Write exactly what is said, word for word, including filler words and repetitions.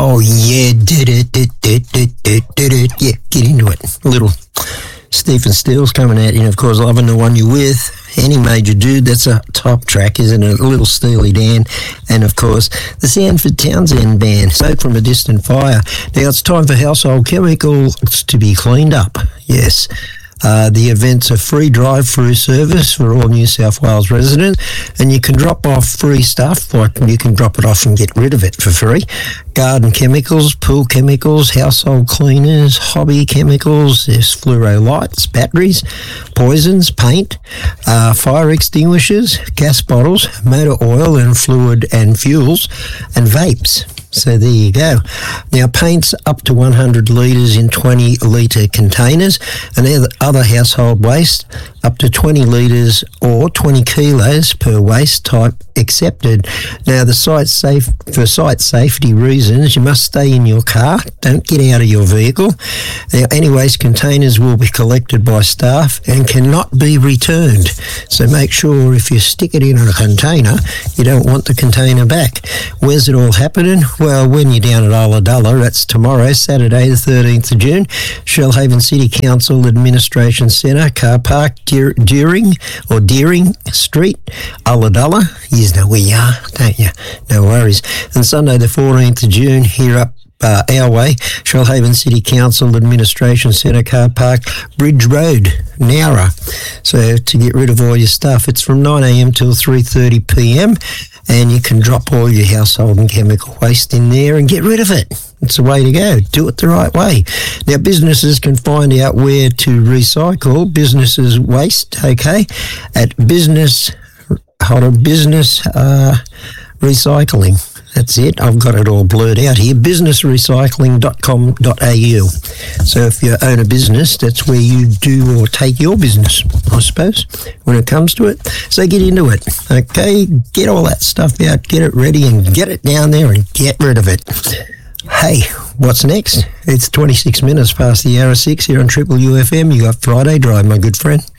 Oh, yeah, did it, did it, did it, did it. Yeah, get into it. A little Stephen Stills coming at you, and of course, Loving the One You're With. Any Major Dude, that's a top track, isn't it? A little Steely Dan. And of course, the Sanford Townsend Band, Smoke from a Distant Fire. Now it's time for Household Chemicals to be cleaned up. Yes. Uh, the event's a free drive-through service for all New South Wales residents, and you can drop off free stuff, like you can drop it off and get rid of it for free. Garden chemicals, pool chemicals, household cleaners, hobby chemicals, there's fluoro lights, batteries, poisons, paint, uh, fire extinguishers, gas bottles, motor oil and fluid and fuels, and vapes. So there you go. Now, paint's up to one hundred litres in twenty litre containers, and other household waste up to twenty litres or twenty kilos per waste type accepted. Now, the site safe for site safety reasons, you must stay in your car. Don't get out of your vehicle. Now, any waste containers will be collected by staff and cannot be returned. So make sure if you stick it in a container, you don't want the container back. Where's it all happening? Well, when you're down at Ulladulla, that's tomorrow, Saturday the thirteenth of June, Shellhaven City Council Administration Centre, car park, Deer- Deering or Deering Street, Ulladulla. You know where you are, don't you? No worries. And Sunday the fourteenth of June, here up Uh, our way, Shellhaven City Council Administration Centre Car Park, Bridge Road, Nowra. So to get rid of all your stuff, it's from nine a.m. till three thirty p.m. and you can drop all your household and chemical waste in there and get rid of it. It's the way to go. Do it the right way. Now, businesses can find out where to recycle businesses' waste, okay, at business, hold on, business uh, recycling. That's it. I've got it all blurred out here. business recycling dot com dot a u. So if you own a business, that's where you do or take your business, I suppose, when it comes to it. So get into it, okay? Get all that stuff out, get it ready, and get it down there and get rid of it. Hey, what's next? It's twenty-six minutes past the hour of six here on Triple U F M. You got Friday Drive, my good friend.